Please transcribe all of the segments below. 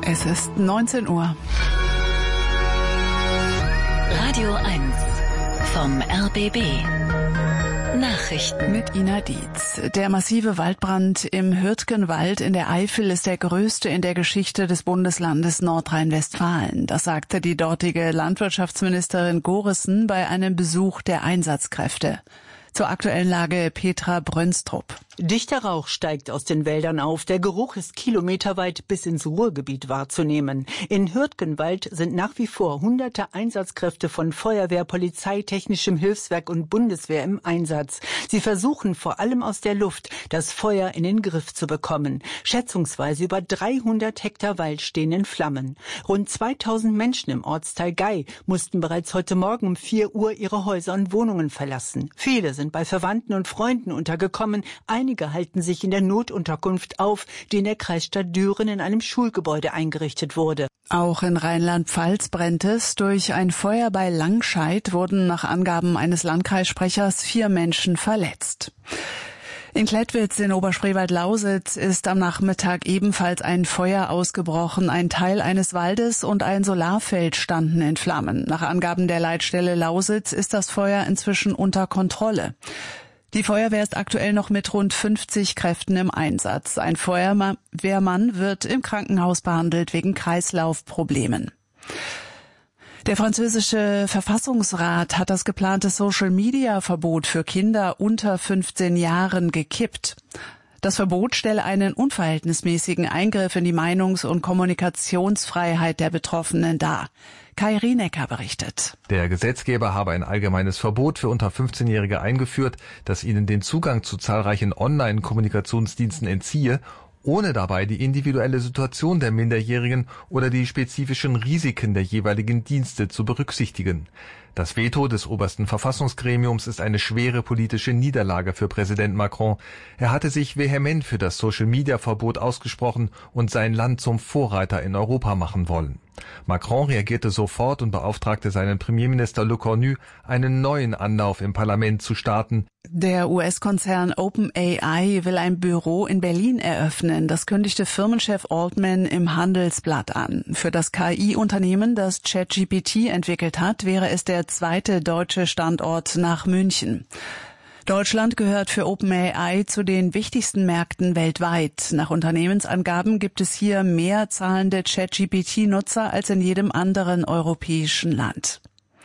Es ist 19 Uhr. Radio 1 vom RBB. Nachrichten mit Ina Dietz. Der massive Waldbrand im Hürtgenwald in der Eifel ist der größte in der Geschichte des Bundeslandes Nordrhein-Westfalen. Das sagte die dortige Landwirtschaftsministerin Gorissen bei einem Besuch der Einsatzkräfte. Zur aktuellen Lage Petra Brönstrup. Dichter Rauch steigt aus den Wäldern auf. Der Geruch ist kilometerweit bis ins Ruhrgebiet wahrzunehmen. In Hürtgenwald sind nach wie vor hunderte Einsatzkräfte von Feuerwehr, Polizei, Technischem Hilfswerk und Bundeswehr im Einsatz. Sie versuchen vor allem aus der Luft, das Feuer in den Griff zu bekommen. Schätzungsweise über 300 Hektar Wald stehen in Flammen. Rund 2000 Menschen im Ortsteil Gei mussten bereits heute Morgen um 4 Uhr ihre Häuser und Wohnungen verlassen. Viele sind bei Verwandten und Freunden untergekommen. Einige halten sich in der Notunterkunft auf, die in der Kreisstadt Düren in einem Schulgebäude eingerichtet wurde. Auch in Rheinland-Pfalz brennt es. Durch ein Feuer bei Langscheid wurden nach Angaben eines Landkreissprechers 4 Menschen verletzt. In Klettwitz in Oberspreewald-Lausitz ist am Nachmittag ebenfalls ein Feuer ausgebrochen. Ein Teil eines Waldes und ein Solarfeld standen in Flammen. Nach Angaben der Leitstelle Lausitz ist das Feuer inzwischen unter Kontrolle. Die Feuerwehr ist aktuell noch mit rund 50 Kräften im Einsatz. Ein Feuerwehrmann wird im Krankenhaus behandelt wegen Kreislaufproblemen. Der französische Verfassungsrat hat das geplante Social-Media-Verbot für Kinder unter 15 Jahren gekippt. Das Verbot stelle einen unverhältnismäßigen Eingriff in die Meinungs- und Kommunikationsfreiheit der Betroffenen dar. Kai Rienecker berichtet. Der Gesetzgeber habe ein allgemeines Verbot für unter 15-Jährige eingeführt, das ihnen den Zugang zu zahlreichen Online-Kommunikationsdiensten entziehe, ohne dabei die individuelle Situation der Minderjährigen oder die spezifischen Risiken der jeweiligen Dienste zu berücksichtigen. Das Veto des obersten Verfassungsgremiums ist eine schwere politische Niederlage für Präsident Macron. Er hatte sich vehement für das Social-Media-Verbot ausgesprochen und sein Land zum Vorreiter in Europa machen wollen. Macron reagierte sofort und beauftragte seinen Premierminister Le Cornu, einen neuen Anlauf im Parlament zu starten. Der US-Konzern OpenAI will ein Büro in Berlin eröffnen. Das kündigte Firmenchef Altman im Handelsblatt an. Für das KI-Unternehmen, das ChatGPT entwickelt hat, wäre es der zweite deutsche Standort nach München. Deutschland gehört für OpenAI zu den wichtigsten Märkten weltweit. Nach Unternehmensangaben gibt es hier mehr zahlende ChatGPT-Nutzer als in jedem anderen europäischen Land.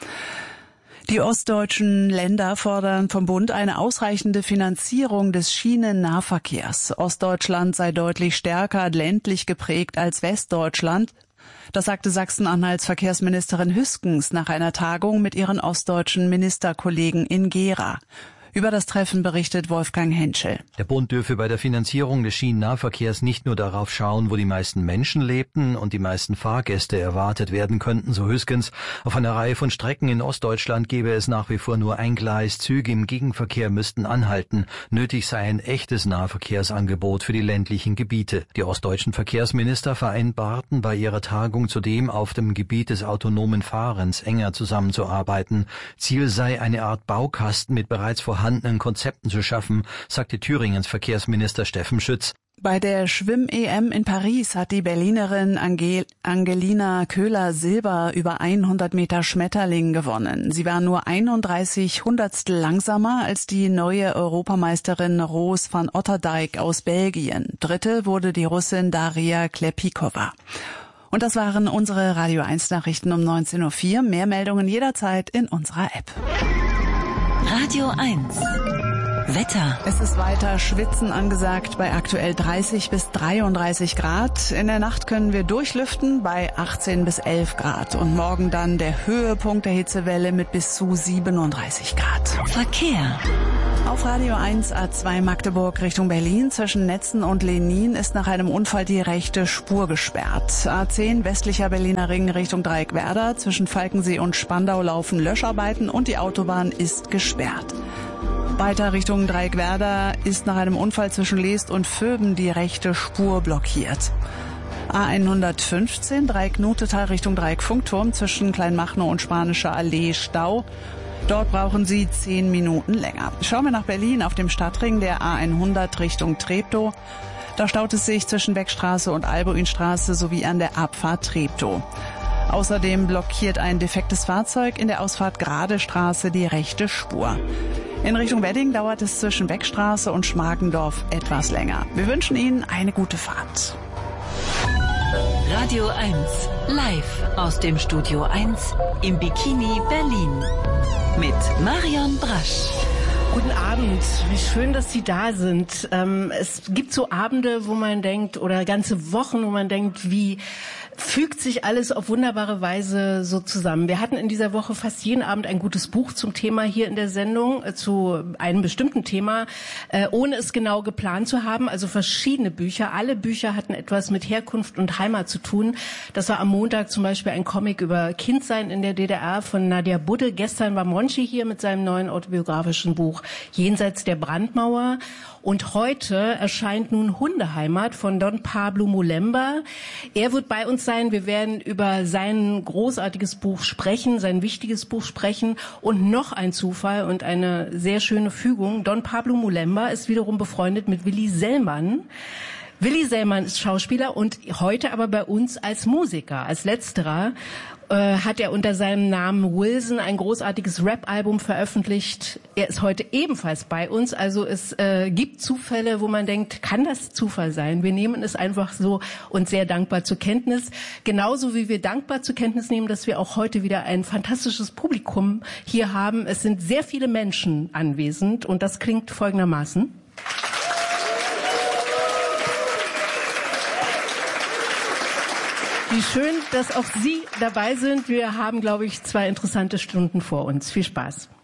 Die ostdeutschen Länder fordern vom Bund eine ausreichende Finanzierung des Schienennahverkehrs. Ostdeutschland sei deutlich stärker ländlich geprägt als Westdeutschland. Das sagte Sachsen-Anhalts Verkehrsministerin Hüskens nach einer Tagung mit ihren ostdeutschen Ministerkollegen in Gera. Über das Treffen berichtet Wolfgang Henschel. Der Bund dürfe bei der Finanzierung des Schienennahverkehrs nicht nur darauf schauen, wo die meisten Menschen lebten und die meisten Fahrgäste erwartet werden könnten, so Hüskens. Auf einer Reihe von Strecken in Ostdeutschland gäbe es nach wie vor nur ein Gleis. Züge im Gegenverkehr müssten anhalten. Nötig sei ein echtes Nahverkehrsangebot für die ländlichen Gebiete. Die ostdeutschen Verkehrsminister vereinbarten bei ihrer Tagung zudem, auf dem Gebiet des autonomen Fahrens enger zusammenzuarbeiten. Ziel sei, eine Art Baukasten mit bereits vorhandenen Konzepten zu schaffen, sagte Thüringens Verkehrsminister Steffen Schütz. Bei der Schwimm-EM in Paris hat die Berlinerin Angelina Köhler Silber über 100 Meter Schmetterling gewonnen. Sie war nur 31 Hundertstel langsamer als die neue Europameisterin Roos van Otterdijk aus Belgien. Dritte wurde die Russin Daria Klepikova. Und das waren unsere Radio 1 Nachrichten um 19.04 Uhr. Mehr Meldungen jederzeit in unserer App. Radio 1 Wetter. Es ist weiter Schwitzen angesagt bei aktuell 30 bis 33 Grad. In der Nacht können wir durchlüften bei 18 bis 11 Grad. Und morgen dann der Höhepunkt der Hitzewelle mit bis zu 37 Grad. Verkehr. Auf Radio 1 A2 Magdeburg Richtung Berlin zwischen Netzen und Lenin ist nach einem Unfall die rechte Spur gesperrt. A10 westlicher Berliner Ring Richtung Dreieckwerder zwischen Falkensee und Spandau laufen Löscharbeiten und die Autobahn ist gesperrt. Weiter Richtung Dreieckwerder ist nach einem Unfall zwischen Leest und Vöben die rechte Spur blockiert. A115 Dreieck-Nutetal Richtung Dreieck-Funkturm zwischen Kleinmachnow und Spanischer Allee Stau. Dort brauchen Sie 10 Minuten länger. Schauen wir nach Berlin auf dem Stadtring der A100 Richtung Treptow. Da staut es sich zwischen Beckstraße und Albuinstraße sowie an der Abfahrt Treptow. Außerdem blockiert ein defektes Fahrzeug in der Ausfahrt Gradestraße die rechte Spur. In Richtung Wedding dauert es zwischen Beckstraße und Schmargendorf etwas länger. Wir wünschen Ihnen eine gute Fahrt. Radio 1, live aus dem Studio 1 im Bikini Berlin mit Marion Brasch. Guten Abend, wie schön, dass Sie da sind. Es gibt so Abende, wo man denkt, oder ganze Wochen, wo man denkt, wie fügt sich alles auf wunderbare Weise so zusammen. Wir hatten in dieser Woche fast jeden Abend ein gutes Buch zum Thema hier in der Sendung, zu einem bestimmten Thema, ohne es genau geplant zu haben. Also verschiedene Bücher. Alle Bücher hatten etwas mit Herkunft und Heimat zu tun. Das war am Montag zum Beispiel ein Comic über Kindsein in der DDR von Nadia Budde. Gestern war Monchi hier mit seinem neuen autobiografischen Buch Jenseits der Brandmauer. Und heute erscheint nun Hundeheimat von Don Pablo Molemba. Er wird bei uns sein. Wir werden über sein großartiges Buch sprechen, sein wichtiges Buch sprechen. Und noch ein Zufall und eine sehr schöne Fügung. Don Pablo Molemba ist wiederum befreundet mit Willi Sellmann. Willi Sellmann ist Schauspieler und heute aber bei uns als Musiker. Als letzterer hat er unter seinem Namen Wilson ein großartiges Rap-Album veröffentlicht. Er ist heute ebenfalls bei uns. Also es gibt Zufälle, wo man denkt, kann das Zufall sein? Wir nehmen es einfach so und sehr dankbar zur Kenntnis. Genauso wie wir dankbar zur Kenntnis nehmen, dass wir auch heute wieder ein fantastisches Publikum hier haben. Es sind sehr viele Menschen anwesend und das klingt folgendermaßen. Wie schön, dass auch Sie dabei sind. Wir haben, glaube ich, 2 interessante Stunden vor uns. Viel Spaß.